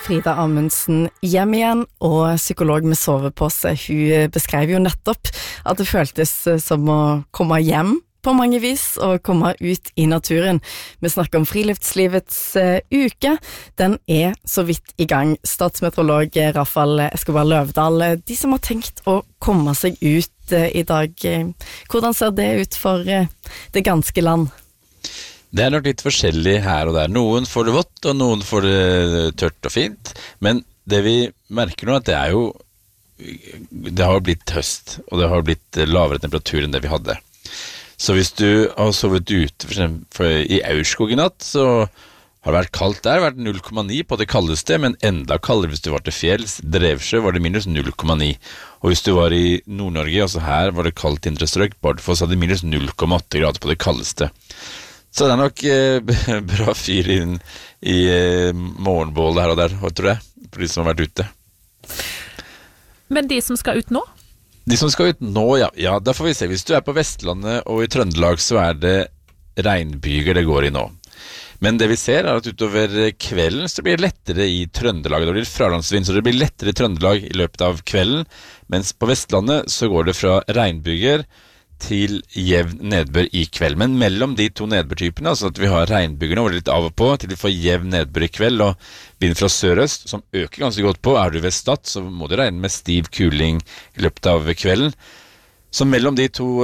Frida Amundsen hjem igjen, og psykolog med sovepose. Hun beskrev jo nettopp at det føltes som å komme hjem på mange vis og komme ut i naturen. Vi snakker om friluftslivets uke. Den så vidt i gang. Statsmeteorolog Rafael Escobar Løvdahl, de som har tenkt å komme seg ut i dag, hvordan ser det ut for det ganske land? Det nok litt forskjellig her og der. Noen får det vått, og noen får det tørt og fint. Men det vi merker nå, at det har blitt høst, og det har blitt lavere temperatur enn det vi hadde. Så hvis du har sovet ute for eksempel i Aurskog i natt, så har det vært kaldt der, vært 0,9 på det kaldeste, men enda kaldere hvis du var til fjells. Drevsjø var det minus 0,9. Og hvis du var i Nord-Norge, altså her var det kaldt indre strøk, Bardufoss hadde minus 0,8 grader på det kaldeste. Så det nok bra fyr inn i morgenbålet her og der, tror jeg, for de som har vært ute. Men de som skal ut nå? De som skal ut nå, ja, da får vi se. Hvis du på Vestlandet og i Trøndelag, så det regnbyger det går i nå. Men det vi ser at utover kvelden så blir det lettere i Trøndelag. Det blir fralandsvind, så det blir lettere i Trøndelag i løpet av kvelden. Mens på Vestlandet så går det fra regnbyger til jevn nedbør i kveld. Men mellom de to nedbørtypene, altså at vi har regnbygerne over litt av og på, til vi får jevn nedbør i kveld, og vind fra sørøst, som øker ganske godt på. Du ved Stad, så må du regne med stiv kuling i løpet av kvelden. Så mellom de to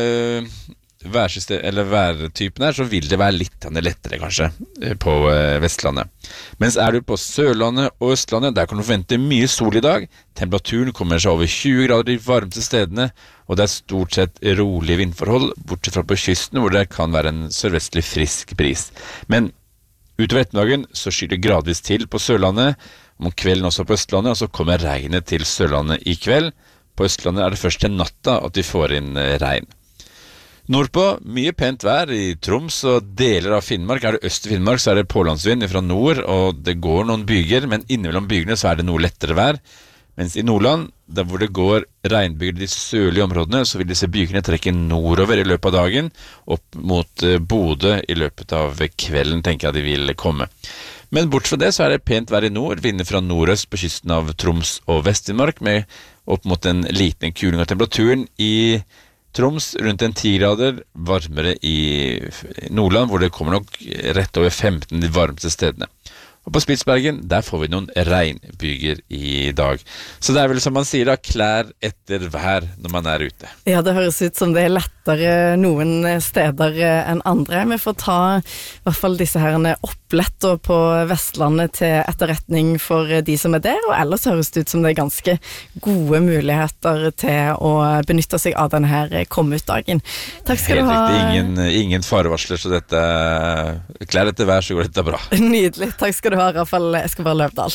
værtypene her, så vil det være litt lettere kanskje på Vestlandet. Mens du på Sørlandet og Østlandet, der kan du forvente mye sol i dag. Temperaturen kommer seg over 20 grader i varmeste stedene, og det stort sett rolig vindforhold, bortsett fra på kysten, hvor det kan være en sørvestlig frisk bris. Men utover ettermiddagen så skyr det gradvis til på Sørlandet, om kvelden også på Østlandet, og så kommer regnet til Sørlandet i kveld. På Østlandet det først til natta at vi får inn regn. Nordpå, mye pent vær i Troms og deler av Finnmark. Det øst i Finnmark, så det pålandsvind fra nord, og det går noen byger, men innimellom bygene så det noe lettere vær. Mens i Nordland, der hvor det går regnbyger i de sørlige områdene, så vil disse bygene trekke nordover i løpet av dagen, opp mot Bodø i løpet av kvelden, tenker jeg de vil komme. Men bort fra det så det pent vær i nord, vinder fra nordøst på kysten av Troms og Vest-Finnmark, med opp mot en liten kuling av temperaturen i Troms rundt 10 grader, varmere i Nordland, hvor det kommer nok rett over 15 de varmeste stedene. Og på Spitsbergen, der får vi noen regnbyger i dag. Så det vel som man sier da, klær etter vær når man ute. Ja, det høres ut som det lettere noen steder enn andre. Vi får ta i hvert fall disse herrene oppletter på Vestlandet til etterretning for de som der, og ellers høres det ut som det ganske gode muligheter til å benytte seg av denne her kom-ut-dagen. Takk skal du ha. Helt riktig, ingen farevarsler, så dette klær etter vær, så går dette bra. Nydelig, takk skal du ha, Rafael Escobar Løvdahl.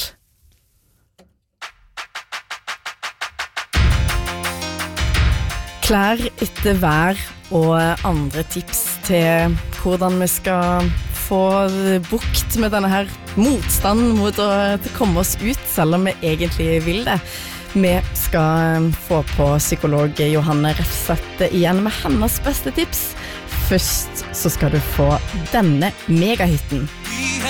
Klær etter vær og andre tips til hvordan vi skal få bukt med denne her motstanden mot å komme oss ut, selv om vi egentlig vil det. Vi skal få på psykolog Johanne Refseth igjen med hennes beste tips. Først så skal du få denne megahitten.